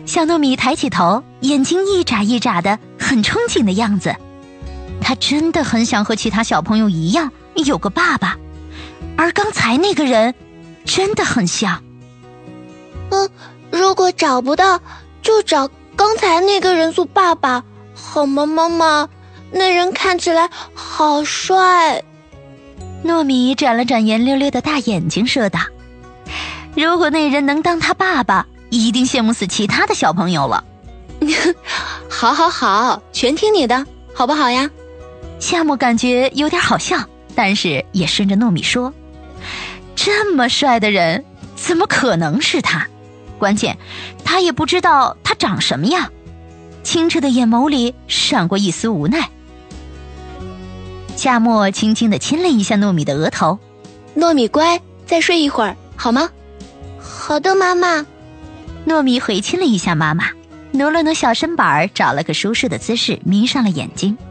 小糯米抬起头，眼睛一眨一眨的，很憧憬的样子。他真的很想和其他小朋友一样有个爸爸，而刚才那个人真的很像。 如果找不到，就找刚才那个人做爸爸，好吗，妈妈？那人看起来好帅。 糯米转了转圆溜溜的大眼睛说道，如果那人能当他爸爸，一定羡慕死其他的小朋友了。 好，全听你的，好不好呀？ 夏木感觉有点好笑，但是也顺着糯米说，这么帅的人怎么可能是他？关键他也不知道他长什么样。清澈的眼眸里闪过一丝无奈。夏沫轻轻地亲了一下糯米的额头。 糯米乖，再睡一会儿好吗？好的，妈妈。 糯米回亲了一下妈妈，挪了挪小身板，找了个舒适的姿势，眯上了眼睛。